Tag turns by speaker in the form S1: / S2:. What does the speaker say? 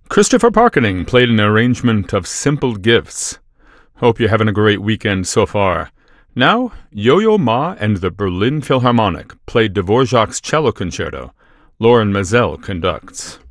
S1: Christopher Parkening played an arrangement of Simple Gifts. Hope you're having a great weekend so far. Now, Yo-Yo Ma and the Berlin Philharmonic played Dvorak's Cello Concerto. Lauren Mazel conducts.